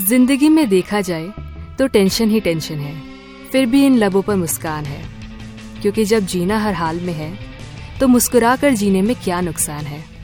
जिंदगी में देखा जाए तो टेंशन ही टेंशन है, फिर भी इन लबों पर मुस्कान है, क्योंकि जब जीना हर हाल में है तो मुस्कुरा कर जीने में क्या नुकसान है।